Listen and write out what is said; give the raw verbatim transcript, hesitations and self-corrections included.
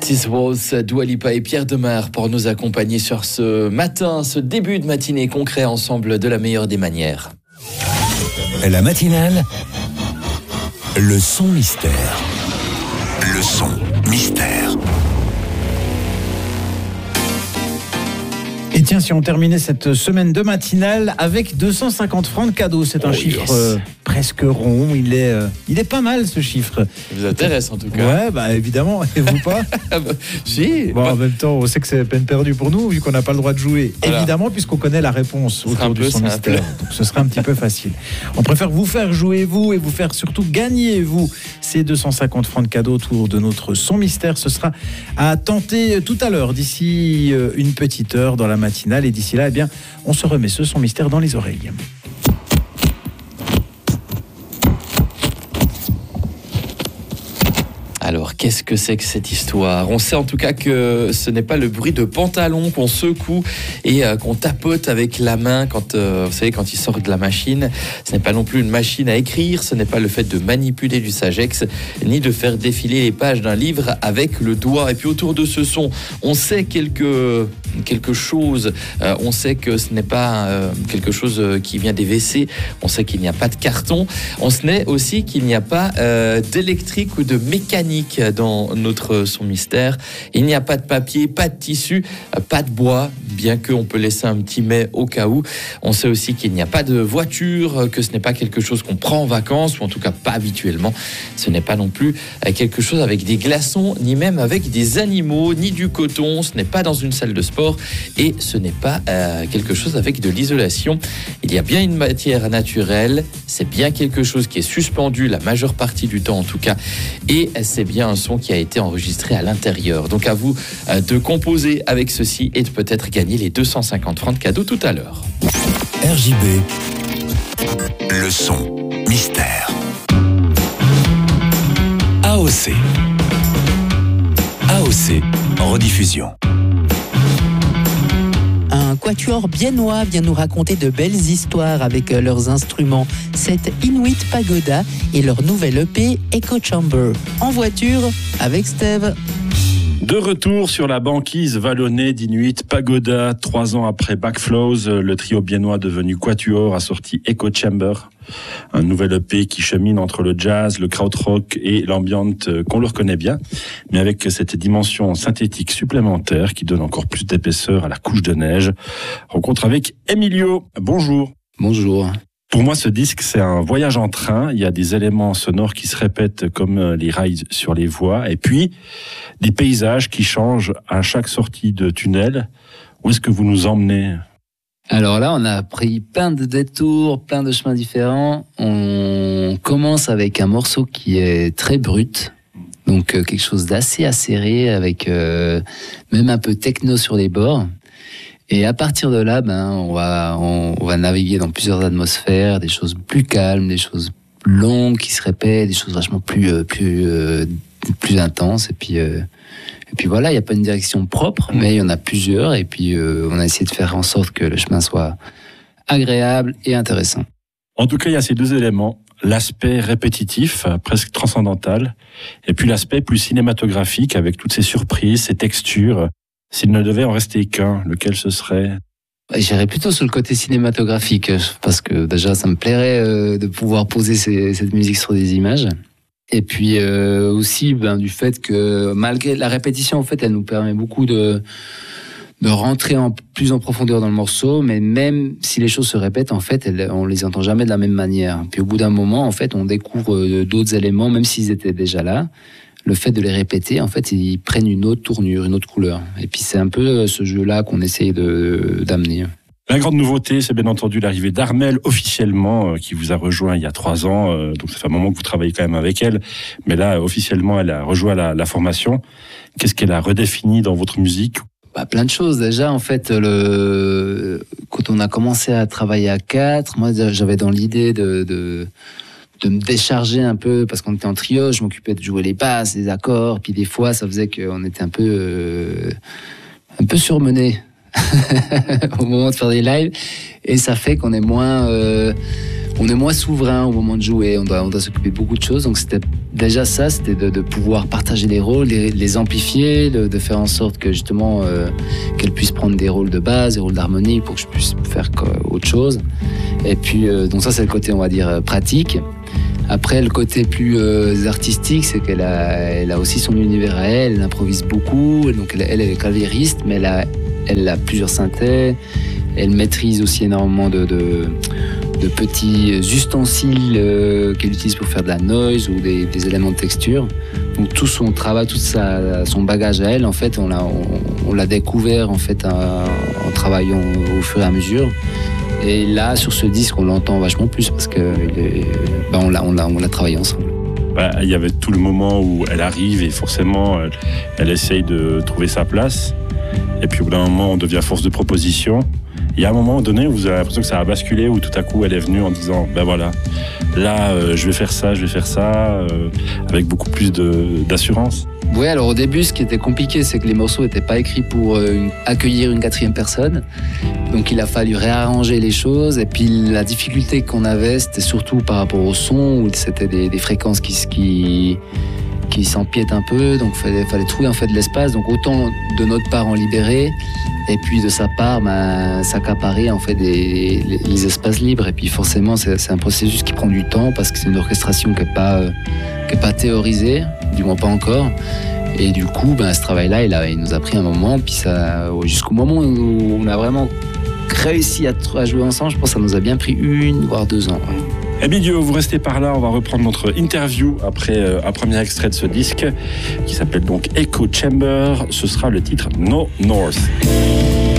This was Dua Lipa et Pierre Demar pour nous accompagner sur ce matin, ce début de matinée concret ensemble de la meilleure des manières. La matinale, le son mystère. Le son mystère. Et tiens, si on terminait cette semaine de matinale avec deux cent cinquante francs de cadeaux, c'est un oh chiffre yes. euh, presque rond. Il est, euh, il est pas mal ce chiffre. Ça vous intéresse en tout cas. Ouais, bah évidemment. Et vous pas bah, Si. Bon, bah. en même temps, on sait que c'est peine perdue pour nous vu qu'on n'a pas le droit de jouer. Voilà. Évidemment, puisqu'on connaît la réponse autour du son mystère. Donc ce sera un petit peu facile. On préfère vous faire jouer vous et vous faire surtout gagner vous ces deux cent cinquante francs de cadeaux autour de notre son mystère. Ce sera à tenter tout à l'heure, d'ici une petite heure dans la matinale. Et d'ici là, eh bien, on se remet ce son mystère dans les oreilles. Alors, qu'est-ce que c'est que cette histoire ? On sait en tout cas que ce n'est pas le bruit de pantalon qu'on secoue et euh, qu'on tapote avec la main quand, euh, vous savez, quand il sort de la machine. Ce n'est pas non plus une machine à écrire, ce n'est pas le fait de manipuler du Sagex, ni de faire défiler les pages d'un livre avec le doigt. Et puis autour de ce son, on sait quelque, quelque chose. Euh, on sait que ce n'est pas euh, quelque chose qui vient des W C. On sait qu'il n'y a pas de carton. On sait aussi qu'il n'y a pas euh, d'électrique ou de mécanique dans notre son mystère. Il n'y a pas de papier, pas de tissu, pas de bois, bien qu'on peut laisser un petit mais au cas où. On sait aussi qu'il n'y a pas de voiture, que ce n'est pas quelque chose qu'on prend en vacances, ou en tout cas pas habituellement. Ce n'est pas non plus quelque chose avec des glaçons, ni même avec des animaux, ni du coton. Ce n'est pas dans une salle de sport et ce n'est pas euh, quelque chose avec de l'isolation. Il y a bien une matière naturelle, c'est bien quelque chose qui est suspendu la majeure partie du temps en tout cas, et c'est bien un son qui a été enregistré à l'intérieur. Donc à vous euh, de composer avec ceci et de peut-être gagner les deux cent cinquante francs de cadeaux tout à l'heure. R J B, le son mystère. A O C. A O C, en rediffusion. Un quatuor biennois vient nous raconter de belles histoires avec leurs instruments. C'est Inuit Pagoda et leur nouvelle E P Echo Chamber. En voiture avec Steve. De retour sur la banquise vallonnée d'Inuit Pagoda, trois ans après Backflows, le trio biennois devenu Quatuor a sorti Echo Chamber, un nouvel E P qui chemine entre le jazz, le krautrock et l'ambient qu'on le reconnaît bien, mais avec cette dimension synthétique supplémentaire qui donne encore plus d'épaisseur à la couche de neige. Rencontre avec Emilio. Bonjour. Bonjour. Pour moi, ce disque, c'est un voyage en train. Il y a des éléments sonores qui se répètent comme les rails sur les voies. Et puis, des paysages qui changent à chaque sortie de tunnel. Où est-ce que vous nous emmenez ? Alors là, on a pris plein de détours, plein de chemins différents. On commence avec un morceau qui est très brut. Donc, euh, quelque chose d'assez acéré, avec euh, même un peu techno sur les bords. Et à partir de là, ben, on va, on, on va naviguer dans plusieurs atmosphères, des choses plus calmes, des choses longues qui se répètent, des choses vachement plus, euh, plus, euh, plus intenses. Et puis, euh, et puis voilà, il n'y a pas une direction propre, mais il y en a plusieurs. Et puis, euh, on a essayé de faire en sorte que le chemin soit agréable et intéressant. En tout cas, il y a ces deux éléments. L'aspect répétitif, presque transcendantal, et puis l'aspect plus cinématographique avec toutes ces surprises, ces textures. S'il ne devait en rester qu'un, lequel ce serait ? J'irais plutôt sur le côté cinématographique, parce que déjà, ça me plairait euh, de pouvoir poser ces, cette musique sur des images. Et puis euh, aussi, ben, du fait que malgré la répétition, en fait, elle nous permet beaucoup de, de rentrer en, plus en profondeur dans le morceau, mais même si les choses se répètent, en fait, elles, on les entend jamais de la même manière. Puis au bout d'un moment, en fait, on découvre d'autres éléments, même s'ils étaient déjà là. Le fait de les répéter, en fait, ils prennent une autre tournure, une autre couleur. Et puis c'est un peu ce jeu-là qu'on essaye de, d'amener. La grande nouveauté, c'est bien entendu l'arrivée d'Armelle officiellement, euh, qui vous a rejoint il y a trois ans. Euh, donc ça fait un moment que vous travaillez quand même avec elle. Mais là, officiellement, elle a rejoint la, la formation. Qu'est-ce qu'elle a redéfini dans votre musique ? Bah, plein de choses. Déjà, en fait, le... quand on a commencé à travailler à quatre, moi, j'avais dans l'idée de... de... de me décharger un peu, parce qu'on était en trio, je m'occupais de jouer les basses, les accords, puis des fois, ça faisait qu'on était un peu, euh, un peu surmené au moment de faire des lives, et ça fait qu'on est moins, euh, on est moins souverain au moment de jouer, on doit, on doit s'occuper de beaucoup de choses. Donc c'était déjà ça, c'était de, de pouvoir partager les rôles, les, les amplifier, de, de faire en sorte que justement euh, qu'elle puisse prendre des rôles de base, des rôles d'harmonie pour que je puisse faire autre chose. Et puis euh, donc ça c'est le côté on va dire pratique. Après le côté plus euh, artistique, c'est qu'elle a, elle a aussi son univers à elle, elle improvise beaucoup, donc elle, elle, elle est claviériste, mais elle a, elle a plusieurs synthés, elle maîtrise aussi énormément de, de de petits ustensiles euh, qu'elle utilise pour faire de la noise ou des, des éléments de texture. Donc tout son travail, tout sa, son bagage à elle, en fait, on l'a, on, on l'a découvert en fait à, en travaillant au fur et à mesure. Et là, sur ce disque, on l'entend vachement plus parce que ben, on l'a, on l'a, on l'a travaillé ensemble. Bah, il y avait tout le moment où elle arrive et forcément, elle, elle essaye de trouver sa place. Et puis au bout d'un moment, on devient force de proposition. Il y a un moment donné où vous avez l'impression que ça a basculé, où tout à coup elle est venue en disant ben voilà, là euh, je vais faire ça, je vais faire ça, euh, avec beaucoup plus de, d'assurance. Oui, alors au début, ce qui était compliqué, c'est que les morceaux n'étaient pas écrits pour euh, une, accueillir une quatrième personne. Donc il a fallu réarranger les choses. Et puis la difficulté qu'on avait, c'était surtout par rapport au son, où c'était des, des fréquences qui, qui, qui s'empiètent un peu. Donc il fallait, fallait trouver en fait de l'espace. Donc autant de notre part en libérer, et puis de sa part, ben, s'accaparer en fait des, les, les espaces libres. Et puis forcément, c'est, c'est un processus qui prend du temps parce que c'est une orchestration qui n'est pas, euh, qui est pas théorisée, du moins pas encore. Et du coup, ben, ce travail-là, il, a, il nous a pris un moment. Puis ça, jusqu'au moment où on a vraiment réussi à, à jouer ensemble, je pense que ça nous a bien pris une, voire deux ans. Ouais. Emilio, vous restez par là, on va reprendre notre interview après euh, un premier extrait de ce disque qui s'appelle donc Echo Chamber. Ce sera le titre No North.